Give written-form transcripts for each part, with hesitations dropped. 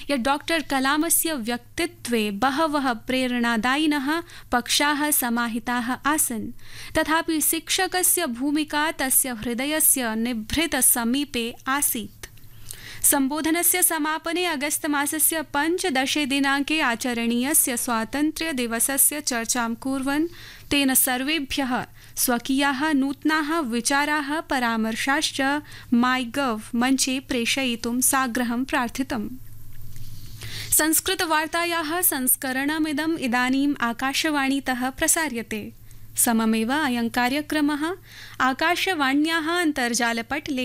यत् डॉक्टर कलामस्य व्यक्तित्वे बहवः प्रेरणादायिनः पक्षाः समाहिताः आसन् तथापि शिक्षकस्य भूमिका तस्य हृदयस्य निभृतसमीपे आसीत्। सम्बोधनस्य समापने अगस्त मासस्य 15 दिनाङ्के आचरणीयस्य स्वातन्त्र्यदिवसस्य चर्चां कुर्वन् तेन सर्वेभ्यः स्वकीयाः नूतनाः विचाराः परामर्शाश्च माइगव मञ्चे प्रेषयितुं साग्रहं प्रार्थितम्। संस्कृतवार्तायाः संस्करणमिदम् इदानीम् आकाशवाणीतः प्रसार्यते। सममेव अयं कार्यक्रमः आकाशवाण्याः अन्तर्जालपटले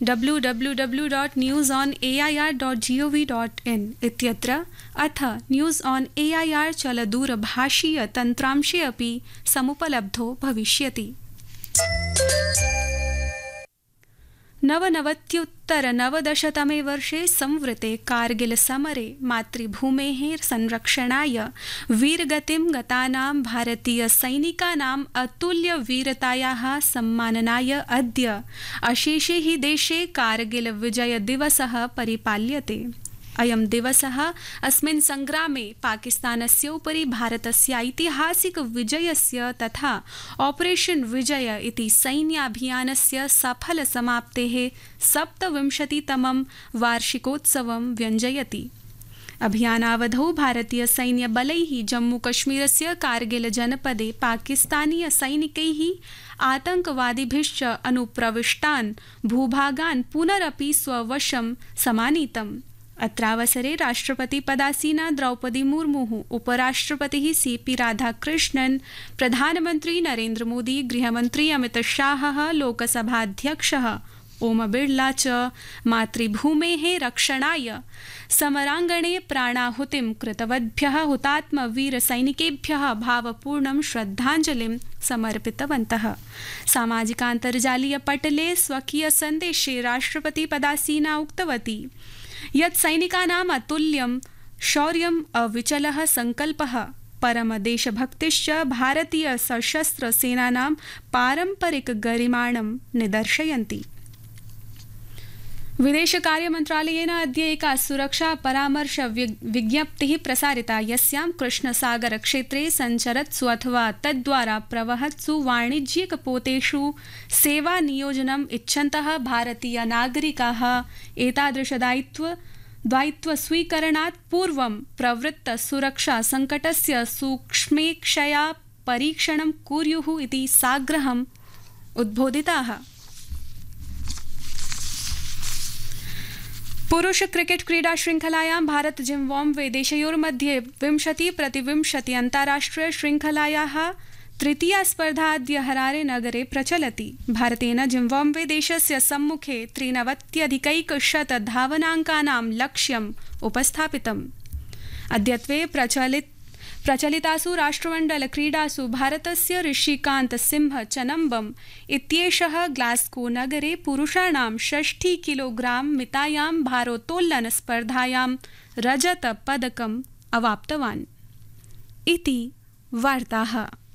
www.newsonair.gov.in इत्यत्र अथ न्यूज़ ऑन एआईआर चलदूरभाषीय तन्त्रांशे अपि समुपलब्धो भविष्यति। 99-तमे वर्षे संवृते कारगिल समरे मातृभूमेः संरक्षणाय वीरगतिं गतानां भारतीय सैनिकानाम् अतुल्य वीरतायाः सम्माननाय अद्य अशेषे हि देशे कारगिल विजय दिवसः परिपाल्यते। अयं दिवसः अस्मिन् संग्रामे पाकिस्तानस्य उपरि भारतस्य ऐतिहासिक विजयस्य तथा ऑपरेशन विजय इति सैन्याभियानस्य सफल समाप्तेः 27तमं वार्षिकोत्सवं व्यञ्जयति। अभियानावधौ भारतीय सैन्यबलैः जम्मूकश्मीरस्य कारगिल जनपदे पाकिस्तानीय सैनिकैः आतंकवादिभिश्च अनुप्रविष्टान् भूभागान् पुनरपि स्ववशं समानीतम्। अत्रावसरे राष्ट्रपतिपदासीना द्रौपदी मुर्मुः, उपराष्ट्रपतिः सीपी राधाकृष्णन्, प्रधानमन्त्री नरेन्द्र मोदी, गृहमन्त्री अमित शाहः, लोकसभाध्यक्षः ओम बिड़ला च मातृभूमेः रक्षणाय समराङ्गणे प्राणाहुतिं कृतवद्भ्यः हुतात्मवीरसैनिकेभ्यः भावपूर्णं श्रद्धाञ्जलिं समर्पितवन्तः। सामाजिकान्तर्जालीयपटले स्वकीयसन्देशे राष्ट्रपतिपदासीना उक्तवती यत् सैनिकानाम् अतुल्यं शौर्यम् अविचलः संकल्पः परमदेशभक्तिश्च भारतीय सशस्त्र सेनानां पारम्परिक गरिमाणं निदर्शयन्ति। विदेशकार्यमन्त्रालयेन अद्य एका सुरक्षा परामर्श विज्ञप्तिः प्रसारिता यस्यां कृष्णसागरक्षेत्रे सञ्चरत्सु अथवा तद्वारा प्रवहत्सु वाणिज्यिकपोतेषु सेवानियोजनम् इच्छन्तः भारतीयनागरिकाः एतादृशदायित्वस्वीकरणात् पूर्वं प्रवृत्तसुरक्षासङ्कटस्य सूक्ष्मेक्षया परीक्षणं कुर्युः इति साग्रहम् उद्बोधिताः। पुरुष क्रिकेट क्रीडा श्रृंखलायां भारत जिम्बाब्वे देशयोर्मध्ये 20-20 अन्ताराष्ट्रिय श्रृंखलायाः तृतीया स्पर्धा अद्य हरारे नगरे प्रचलति। भारतेन जिम्बाब्वे देशस्य सम्मुखे 93 धावनाङ्कानां लक्ष्यम् उपस्थापितम्। अद्यत्वे प्रचलितासु राष्ट्रमण्डल क्रीडासु भारतस्य ऋषिकान्त सिंह चनम्बम इत्येषः ग्लास्गो नगरे पुरुषाणां 60 किलोग्राम मितायां भारोत्तोलन स्पर्धायां रजतपदकम् अवाप्तवान्। इति वार्ताः।